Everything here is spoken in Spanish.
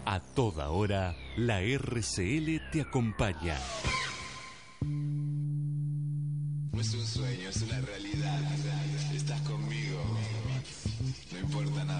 A toda hora, la RCL te acompaña. No es un sueño, es una realidad. Estás conmigo, no importa nada.